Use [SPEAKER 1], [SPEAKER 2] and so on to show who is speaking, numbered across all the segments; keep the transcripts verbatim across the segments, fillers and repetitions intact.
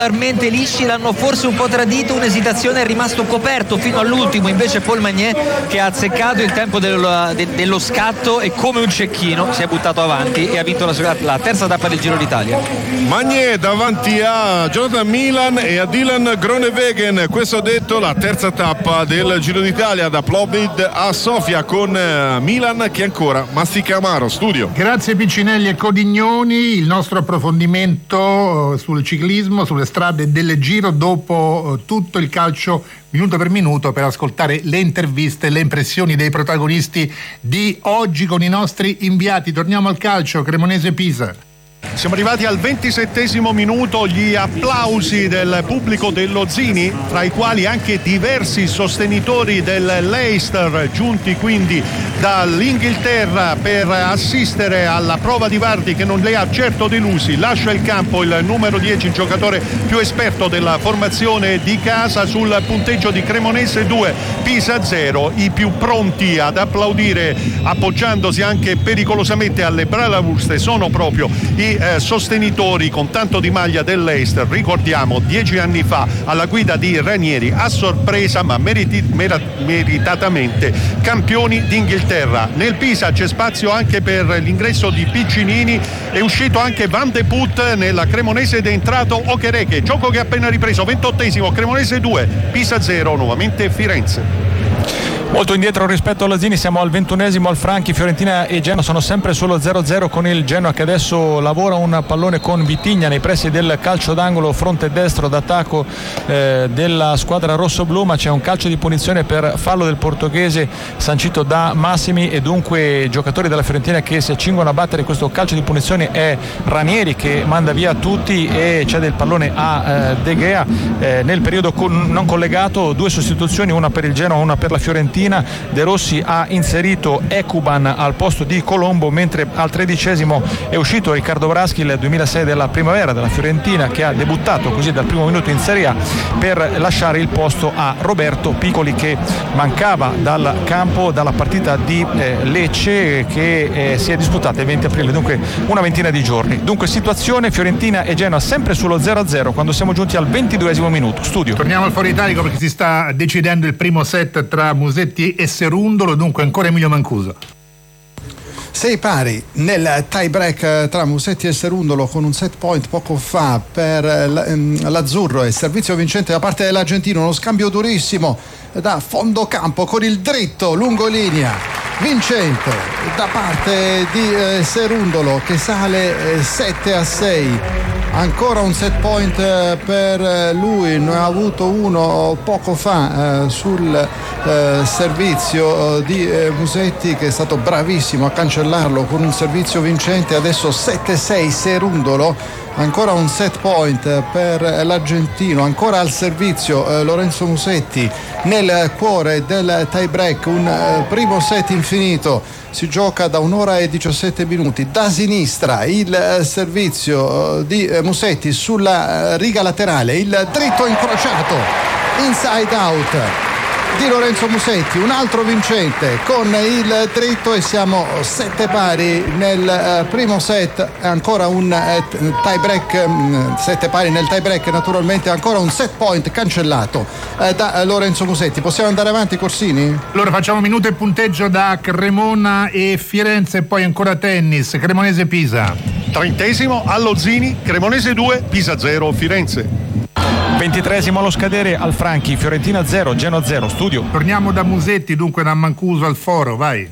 [SPEAKER 1] Particolarmente lisci, l'hanno forse un po' tradito, un'esitazione, è rimasto coperto fino all'ultimo invece Paul Magnier, che ha azzeccato il tempo dello, de, dello scatto e come un cecchino si è buttato avanti e ha vinto la, la terza tappa del Giro d'Italia.
[SPEAKER 2] Magnier davanti a Jonathan Milan e a Dylan Groenewegen. Questo ha detto la terza tappa del Giro d'Italia da Plovdiv a Sofia, con Milan che ancora mastica amaro. Studio.
[SPEAKER 3] Grazie Piccinelli e Codignoni. Il nostro approfondimento sul ciclismo, sulle strade del Giro, dopo tutto il calcio minuto per minuto, per ascoltare le interviste, le impressioni dei protagonisti di oggi con i nostri inviati. Torniamo al calcio, Cremonese-Pisa.
[SPEAKER 4] Siamo arrivati al ventisettesimo minuto, gli applausi del pubblico dello Zini, tra i quali anche diversi sostenitori del Leicester, giunti quindi dall'Inghilterra per assistere alla prova di Vardy che non li ha certo delusi. Lascia il campo il numero dieci, il giocatore più esperto della formazione di casa, sul punteggio di Cremonese due, Pisa zero. I più pronti ad applaudire, appoggiandosi anche pericolosamente alle bravurste, sono proprio i Eh, sostenitori con tanto di maglia del Leicester. Ricordiamo, dieci anni fa alla guida di Ranieri, a sorpresa ma meriti, mera, meritatamente campioni d'Inghilterra. Nel Pisa c'è spazio anche per l'ingresso di Piccinini, è uscito anche Van de Put nella Cremonese ed è entrato Okereke. Gioco che ha appena ripreso, ventottesimo, Cremonese due, Pisa zero, nuovamente Firenze.
[SPEAKER 5] Molto indietro rispetto alla Zini, siamo al ventunesimo al Franchi. Fiorentina e Genoa sono sempre sullo zero zero, con il Genoa che adesso lavora un pallone con Vitigna nei pressi del calcio d'angolo, fronte destro d'attacco eh, della squadra rossoblu, ma c'è un calcio di punizione per fallo del portoghese sancito da Massimi, e dunque i giocatori della Fiorentina che si accingono a battere questo calcio di punizione. È Ranieri che manda via tutti e cede il pallone a eh, De Gea eh, nel periodo con, non collegato. Due sostituzioni, una per il Genoa, una per la Fiorentina. De Rossi ha inserito Ekuban al posto di Colombo, mentre al tredicesimo è uscito Riccardo Braschi, il duemilasei della primavera della Fiorentina, che ha debuttato così dal primo minuto in Serie A, per lasciare il posto a Roberto Piccoli, che mancava dal campo dalla partita di eh, Lecce, che eh, si è disputata il venti aprile, dunque una ventina di giorni. Dunque situazione Fiorentina e Genoa sempre sullo zero a zero quando siamo giunti al ventiduesimo minuto. Studio.
[SPEAKER 3] Torniamo al Foro Italico perché si sta decidendo il primo set tra Musetti e Serundolo, dunque ancora Emilio Mancuso.
[SPEAKER 6] Sei pari nel tie break tra Musetti e Serundolo, con un set point poco fa per l'Azzurro e servizio vincente da parte dell'argentino. Uno scambio durissimo da fondo campo con il dritto lungolinea vincente da parte di eh, Serundolo, che sale eh, sette a sei. Ancora un set point eh, per lui, ne ha avuto uno poco fa eh, sul eh, servizio eh, di eh, Musetti, che è stato bravissimo a cancellarlo con un servizio vincente. Adesso sette a sei Serundolo. Ancora un set point per l'argentino, ancora al servizio eh, Lorenzo Musetti nel cuore del tie break. Un eh, primo set infinito, si gioca da un'ora e diciassette minuti. Da sinistra il eh, servizio eh, di eh, Musetti sulla eh, riga laterale, il dritto incrociato inside out di Lorenzo Musetti, un altro vincente con il dritto, e siamo sette pari nel eh, primo set. Ancora un eh, tie break, mh, sette pari nel tie break, naturalmente ancora un set point cancellato eh, da Lorenzo Musetti. Possiamo andare avanti, Corsini?
[SPEAKER 3] Allora facciamo minuto e punteggio da Cremona e Firenze, e poi ancora tennis, Cremonese-Pisa.
[SPEAKER 4] Trentesimo allo Zini, Cremonese due, Pisa zero, Firenze.
[SPEAKER 5] ventitreesimo allo scadere al Franchi, Fiorentina zero, Genoa zero. Studio.
[SPEAKER 3] Torniamo da Musetti, dunque da Mancuso al Foro, vai.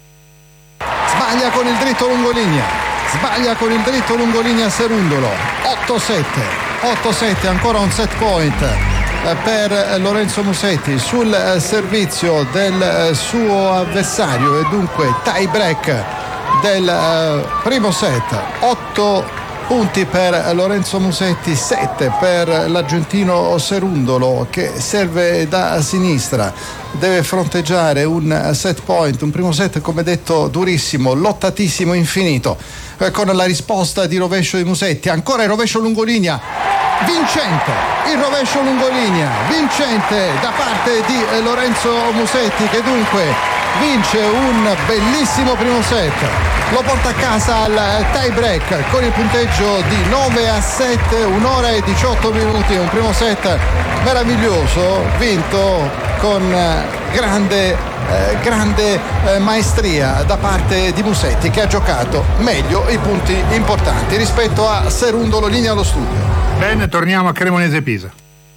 [SPEAKER 6] Sbaglia con il dritto lungolinea, sbaglia con il dritto lungolinea Serundolo. otto sette, otto sette, ancora un set point per Lorenzo Musetti sul servizio del suo avversario, e dunque tie break del primo set. otto punti per Lorenzo Musetti, sette per l'argentino Serundolo, che serve da sinistra, deve fronteggiare un set point, un primo set come detto durissimo, lottatissimo, infinito, eh, con la risposta di rovescio di Musetti. Ancora il rovescio lungolinea vincente, il rovescio lungolinea vincente da parte di Lorenzo Musetti, che dunque vince un bellissimo primo set, lo porta a casa al tie break con il punteggio di nove a sette, un'ora e diciotto minuti, un primo set meraviglioso vinto con grande, eh, grande eh, maestria da parte di Musetti, che ha giocato meglio i punti importanti rispetto a Serundolo. Linea allo studio.
[SPEAKER 3] Bene, torniamo a Cremonese Pisa.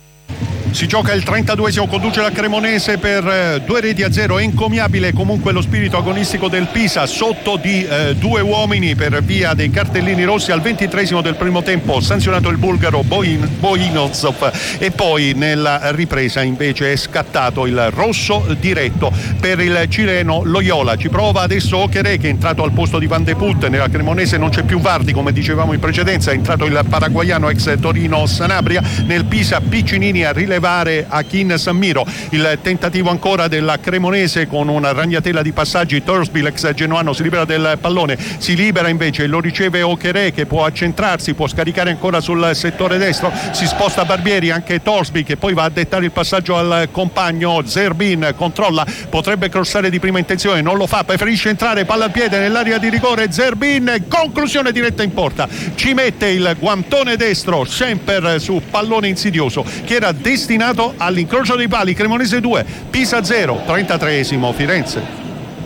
[SPEAKER 4] Si gioca il trentaduesimo, conduce la Cremonese per eh, due reti a zero. È encomiabile comunque lo spirito agonistico del Pisa, sotto di eh, due uomini per via dei cartellini rossi. Al ventitreesimo del primo tempo sanzionato il bulgaro Boinosov, e poi nella ripresa invece è scattato il rosso diretto per il cileno Loyola. Ci prova adesso Occherè, che è entrato al posto di Van de Put. Nella Cremonese non c'è più Vardi, come dicevamo in precedenza, è entrato il paraguaiano ex Torino Sanabria. Nel Pisa Piccinini a rilevare a Kin Sammiro. Il tentativo ancora della Cremonese con una ragnatela di passaggi. Thorsby, l'ex genoano, si libera del pallone, si libera invece e lo riceve Occherè, che può accentrarsi, può scaricare ancora sul settore destro, si sposta Barbieri, anche Thorsby, che poi va a dettare il passaggio al compagno. Zerbin controlla, potrebbe crossare di prima intenzione, non lo fa, preferisce entrare, palla al piede nell'area di rigore. Zerbin, conclusione diretta in porta, ci mette il guantone destro Semper su pallone insidioso che era destinato all'incrocio dei pali. Cremonese due, Pisa zero, trentatreesimo Firenze.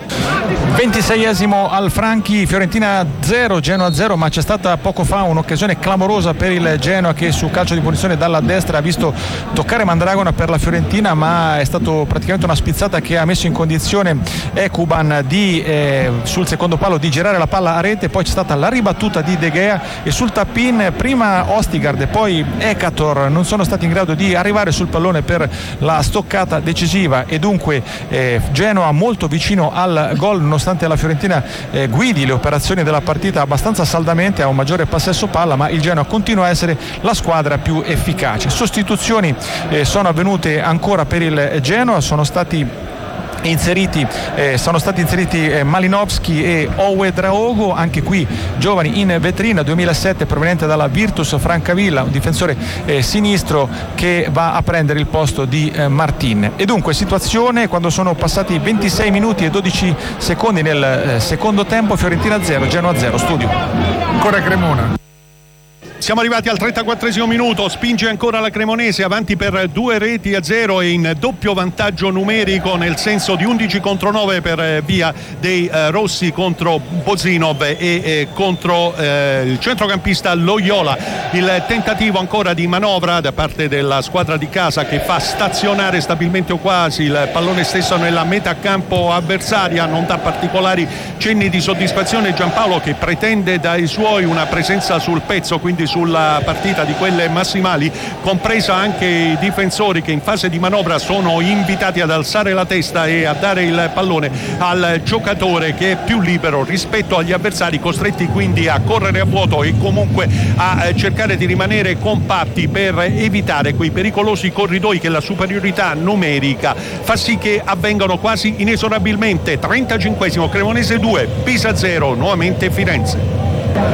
[SPEAKER 5] ventiseiesimo al Franchi, Fiorentina zero, Genoa zero, ma c'è stata poco fa un'occasione clamorosa per il Genoa, che su calcio di punizione dalla destra ha visto toccare Mandragona per la Fiorentina, ma è stato praticamente una spizzata che ha messo in condizione Ekuban di eh, sul secondo palo di girare la palla a rete. Poi c'è stata la ribattuta di De Gea e sul tap-in prima Ostigard e poi Ekator non sono stati in grado di arrivare sul pallone per la stoccata decisiva, e dunque eh, Genoa molto vicino al gol, nonostante la Fiorentina eh, guidi le operazioni della partita abbastanza saldamente, ha un maggiore possesso palla, ma il Genoa continua a essere la squadra più efficace. Sostituzioni eh, sono avvenute ancora per il Genoa, sono stati Inseriti, eh, sono stati inseriti eh, Malinovski e Owe Draogo, anche qui giovani in vetrina, duemilasette, proveniente dalla Virtus Francavilla, un difensore eh, sinistro che va a prendere il posto di eh, Martin. E dunque situazione quando sono passati ventisei minuti e dodici secondi nel eh, secondo tempo, Fiorentina zero, Genoa zero. Studio.
[SPEAKER 3] Ancora Cremona.
[SPEAKER 4] Siamo arrivati al trentaquattresimo minuto, spinge ancora la Cremonese avanti per due reti a zero e in doppio vantaggio numerico, nel senso di undici contro nove per via dei eh, rossi contro Bozinov e eh, contro eh, il centrocampista Loyola. Il tentativo ancora di manovra da parte della squadra di casa, che fa stazionare stabilmente o quasi il pallone stesso nella metà campo avversaria, non dà particolari cenni di soddisfazione Giampaolo, che pretende dai suoi una presenza sul pezzo, quindi sulla partita di quelle massimali, compresa anche i difensori che in fase di manovra sono invitati ad alzare la testa e a dare il pallone al giocatore che è più libero rispetto agli avversari, costretti quindi a correre a vuoto e comunque a cercare di rimanere compatti per evitare quei pericolosi corridoi che la superiorità numerica fa sì che avvengano quasi inesorabilmente. trentacinquesimo, Cremonese due, Pisa zero, nuovamente Firenze.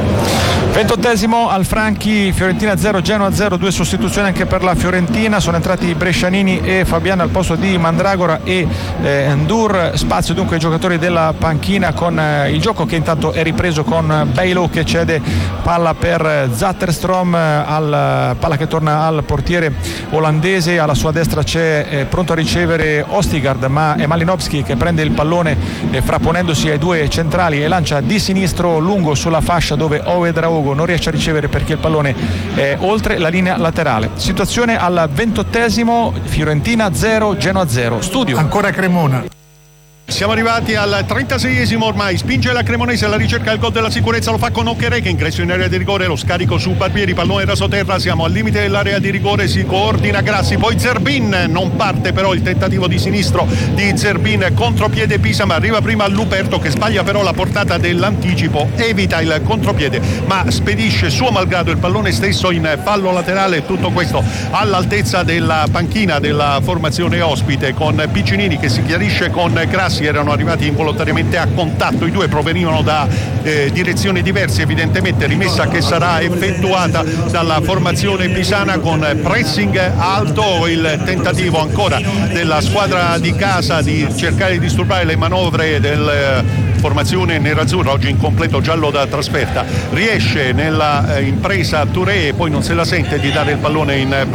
[SPEAKER 5] ventottesimo al Franchi, Fiorentina zero, Genoa zero, due sostituzioni anche per la Fiorentina, sono entrati Brescianini e Fabiano al posto di Mandragora e eh, Ndur, spazio dunque ai giocatori della panchina, con eh, il gioco che intanto è ripreso con Bailo che cede palla per Zatterstrom, al, palla che torna al portiere olandese, alla sua destra c'è eh, pronto a ricevere Ostigard, ma è Malinovski che prende il pallone eh, frapponendosi ai due centrali e lancia di sinistro lungo sulla fascia, dove Owe Draogo non riesce a ricevere perché il pallone è oltre la linea laterale. Situazione al ventottesimo, Fiorentina zero, Genoa zero. Studio.
[SPEAKER 3] Ancora Cremona.
[SPEAKER 4] Siamo arrivati al trentaseiesimo ormai, spinge la Cremonese alla ricerca del gol della sicurezza, lo fa con Occherè che ingresso in area di rigore, lo scarico su Barbieri, pallone rasoterra, siamo al limite dell'area di rigore, si coordina Grassi, poi Zerbin, non parte però il tentativo di sinistro di Zerbin, contropiede Pisa, ma arriva prima Luperto che sbaglia però la portata dell'anticipo, evita il contropiede ma spedisce suo malgrado il pallone stesso in fallo laterale, tutto questo all'altezza della panchina della formazione ospite, con Piccinini che si chiarisce con Grassi stessi erano arrivati involontariamente a contatto, i due provenivano da eh, direzioni diverse, evidentemente rimessa che sarà effettuata dalla formazione pisana con pressing alto, il tentativo ancora della squadra di casa di cercare di disturbare le manovre del formazione nerazzurra, oggi in completo giallo da trasferta. Riesce nella eh, impresa Touré, poi non se la sente di dare il pallone in